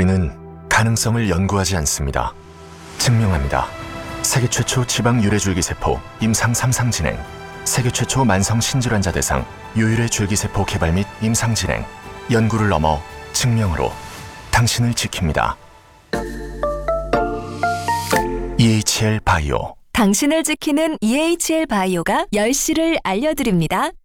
우리는 가능성을 연구하지 않습니다. 증명합니다. 세계 최초 지방 유래줄기세포 임상 3상 진행, 세계 최초 만성 신질환자 대상 유유래 줄기세포 개발 및 임상 진행, 연구를 넘어 증명으로 당신을 지킵니다. EHL 바이오. 당신을 지키는 EHL 바이오가 10시를 알려드립니다.